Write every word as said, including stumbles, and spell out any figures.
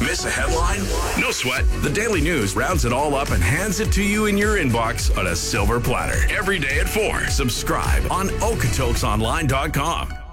Miss a headline? No sweat. The Daily News rounds it all up and hands it to you in your inbox on a silver platter. Every day at four. Subscribe on Okotoks Online dot com.